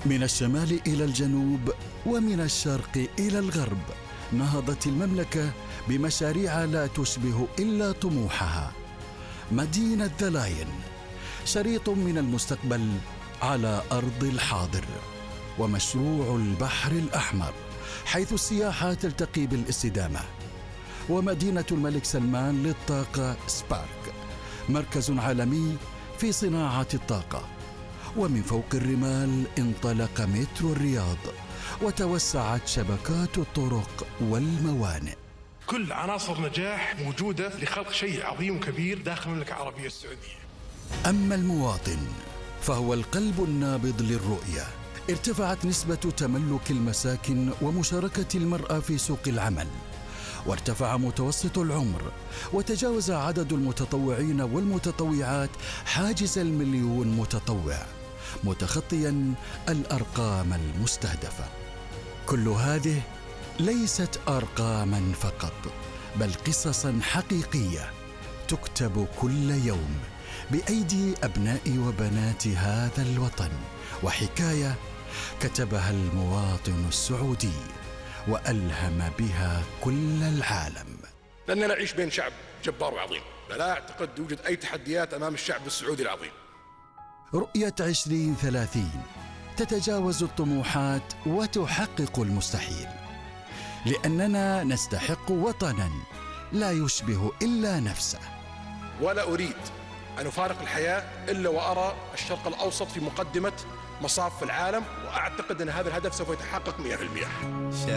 من الشمال إلى الجنوب ومن الشرق إلى الغرب، نهضت المملكة بمشاريع لا تشبه إلا طموحها. مدينة ذا لاين، شريط من المستقبل على أرض الحاضر. ومشروع البحر الأحمر، حيث السياحة تلتقي بالاستدامة. ومدينة الملك سلمان للطاقة سبارك، مركز عالمي في صناعة الطاقة. ومن فوق الرمال انطلق مترو الرياض، وتوسعت شبكات الطرق والموانئ. كل عناصر نجاح موجودة لخلق شيء عظيم وكبير داخل المملكة العربية السعودية. أما المواطن فهو القلب النابض للرؤية. ارتفعت نسبة تملك المساكن ومشاركة المرأة في سوق العمل، وارتفع متوسط العمر، وتجاوز عدد المتطوعين والمتطوعات حاجز 1,000,000 متطوع، متخطيا الأرقام المستهدفة. كل هذه ليست أرقاما فقط، بل قصصا حقيقية تكتب كل يوم بأيدي أبناء وبنات هذا الوطن، وحكاية كتبها المواطن السعودي وألهم بها كل العالم. لأننا نعيش بين شعب جبار وعظيم، لا أعتقد يوجد أي تحديات أمام الشعب السعودي العظيم. رؤية 2030 تتجاوز الطموحات وتحقق المستحيل، لأننا نستحق وطنا لا يشبه إلا نفسه. ولا أريد أن أفارق الحياة إلا وأرى الشرق الأوسط في مقدمة مصاف العالم، وأعتقد أن هذا الهدف سوف يتحقق 100%.